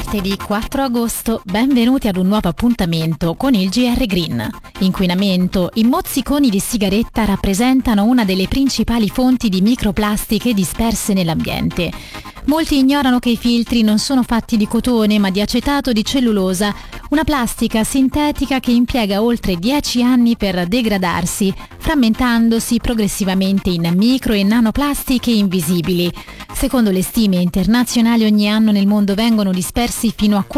martedì 4 agosto, benvenuti ad un nuovo appuntamento con il GR Green. Inquinamento. I mozziconi di sigaretta rappresentano una delle principali fonti di microplastiche disperse nell'ambiente. Molti ignorano che i filtri non sono fatti di cotone ma di acetato di cellulosa, una plastica sintetica che impiega oltre 10 anni per degradarsi, frammentandosi progressivamente in micro e nanoplastiche invisibili. Secondo le stime internazionali, ogni anno nel mondo vengono dispersi fino a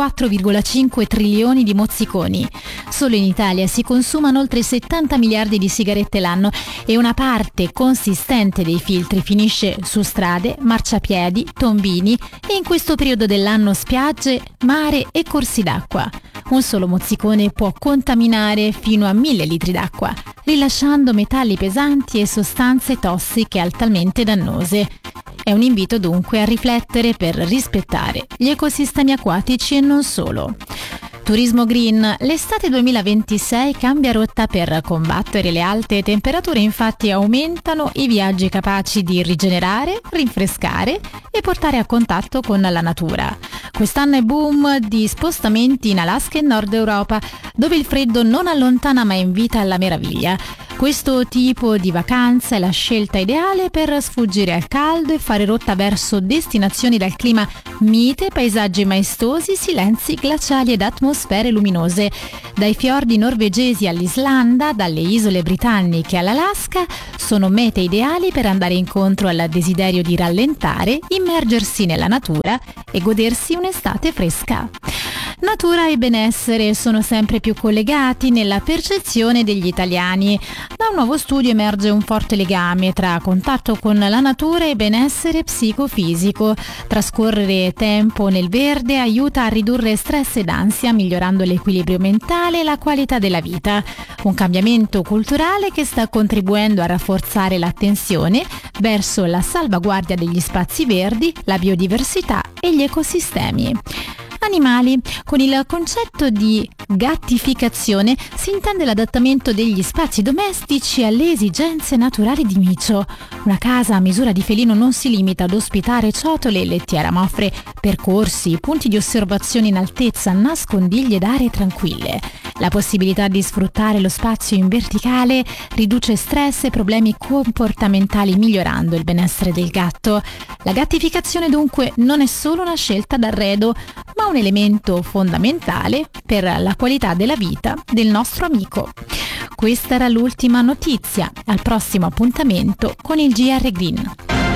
4,5 trilioni di mozziconi. Solo in Italia si consumano oltre 70 miliardi di sigarette l'anno e una parte consistente dei filtri finisce su strade, marciapiedi, tombini e in questo periodo dell'anno spiagge, mare e corsi d'acqua. Un solo mozzicone può contaminare fino a 1000 litri d'acqua, rilasciando metalli pesanti e sostanze tossiche altamente dannose. È un invito dunque a riflettere per rispettare gli ecosistemi acquatici e non solo. Turismo green. L'estate 2026 cambia rotta per combattere le alte temperature, infatti aumentano i viaggi capaci di rigenerare, rinfrescare e portare a contatto con la natura. Quest'anno è boom di spostamenti in Alaska e Nord Europa, dove il freddo non allontana ma invita alla meraviglia. Questo tipo di vacanza è la scelta ideale per sfuggire al caldo e fare rotta verso destinazioni dal clima mite, paesaggi maestosi, silenzi glaciali ed atmosfere luminose. Dai fiordi norvegesi all'Islanda, dalle isole britanniche all'Alaska, sono mete ideali per andare incontro al desiderio di rallentare, immergersi nella natura e godersi un'estate fresca. Natura e benessere sono sempre più collegati nella percezione degli italiani. Da un nuovo studio emerge un forte legame tra contatto con la natura e benessere psicofisico. Trascorrere tempo nel verde aiuta a ridurre stress ed ansia, migliorando l'equilibrio mentale e la qualità della vita. Un cambiamento culturale che sta contribuendo a rafforzare l'attenzione verso la salvaguardia degli spazi verdi, la biodiversità e gli ecosistemi. Animali. Con il concetto di gattificazione si intende l'adattamento degli spazi domestici alle esigenze naturali di Micio. Una casa a misura di felino non si limita ad ospitare ciotole e lettiera, ma offre percorsi, punti di osservazione in altezza, nascondigli ed aree tranquille. La possibilità di sfruttare lo spazio in verticale riduce stress e problemi comportamentali, migliorando il benessere del gatto. La gattificazione dunque non è solo una scelta d'arredo, ma un elemento fondamentale per la qualità della vita del nostro amico. Questa era l'ultima notizia. Al prossimo appuntamento con il GR Green.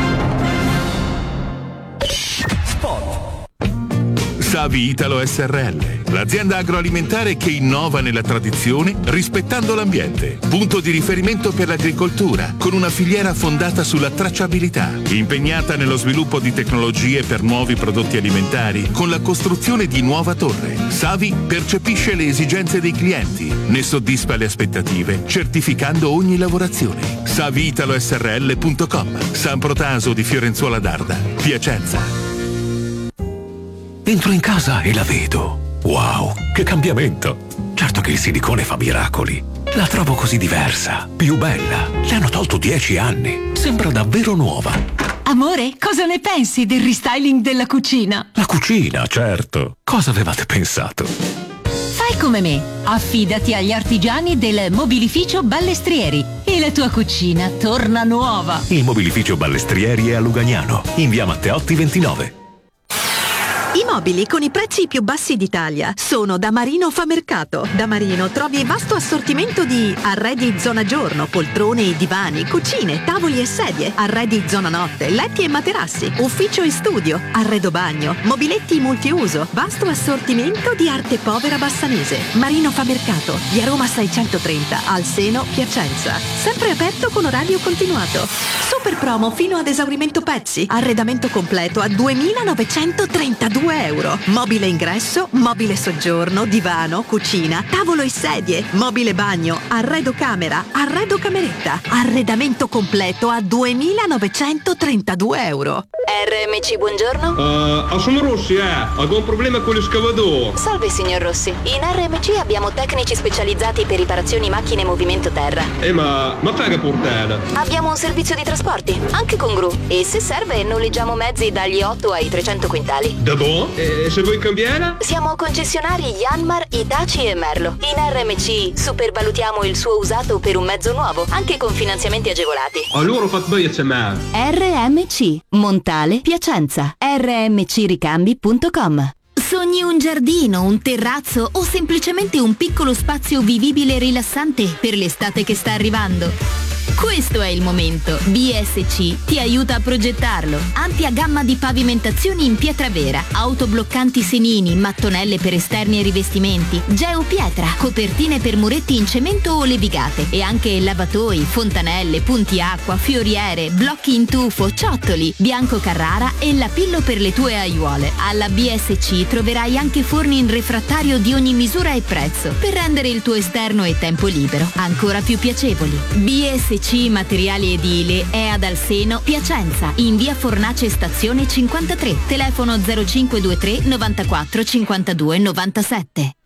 Savi Italo SRL, l'azienda agroalimentare che innova nella tradizione rispettando l'ambiente. Punto di riferimento per l'agricoltura, con una filiera fondata sulla tracciabilità, impegnata nello sviluppo di tecnologie per nuovi prodotti alimentari, con la costruzione di nuova torre. Savi percepisce le esigenze dei clienti, ne soddisfa le aspettative, certificando ogni lavorazione. SaviItaloSRL.com, San Protaso di Fiorenzuola d'Arda, Piacenza. Entro in casa e la vedo. Wow, che cambiamento! Certo che il silicone fa miracoli. La trovo così diversa, più bella. Le hanno tolto 10 anni. Sembra davvero nuova. Amore, cosa ne pensi del restyling della cucina? La cucina, certo. Cosa avevate pensato? Fai come me. Affidati agli artigiani del Mobilificio Ballestrieri e la tua cucina torna nuova. Il Mobilificio Ballestrieri è a Lugagnano, in via Matteotti 29. I mobili con i prezzi più bassi d'Italia sono da Marino Famercato. Da Marino trovi vasto assortimento di arredi zona giorno, poltrone e divani, cucine, tavoli e sedie, arredi zona notte, letti e materassi, ufficio e studio, arredo bagno, mobiletti multiuso, vasto assortimento di arte povera bassanese. Marino Famercato, via Roma 630, al Seno, Piacenza. Sempre aperto con orario continuato. Super promo fino ad esaurimento pezzi. Arredamento completo a 2.932 euro. Mobile ingresso, mobile soggiorno, divano, cucina, tavolo e sedie, mobile bagno, arredo camera, arredo cameretta. Arredamento completo a 2.932 euro. RMC, buongiorno. Sono Rossi, ho un problema con lo scavador. Salve signor Rossi. In RMC abbiamo tecnici specializzati per riparazioni macchine e movimento terra. Ma paga portata. Abbiamo un servizio di trasporti, anche con gru. E se serve noleggiamo mezzi dagli 8 ai 300 quintali. Da buono? No? E se vuoi cambiare? Siamo concessionari Yanmar, Hitachi e Merlo. In RMC supervalutiamo il suo usato per un mezzo nuovo, anche con finanziamenti agevolati. Allora fate bene a chiamare. RMC, Montale, Piacenza. rmcricambi.com. Sogni un giardino, un terrazzo o semplicemente un piccolo spazio vivibile e rilassante per l'estate che sta arrivando? Questo è il momento. BSC ti aiuta a progettarlo. Ampia gamma di pavimentazioni in pietra vera, autobloccanti senini, mattonelle per esterni e rivestimenti, geopietra, copertine per muretti in cemento o levigate e anche lavatoi, fontanelle, punti acqua, fioriere, blocchi in tufo, ciottoli, Bianco Carrara e Lapillo per le tue aiuole. Alla BSC troverai anche forni in refrattario di ogni misura e prezzo per rendere il tuo esterno e tempo libero ancora più piacevoli. BSC Materiali Edili è ad Alseno, Piacenza, in via Fornace Stazione 53, telefono 0523 94 52 97.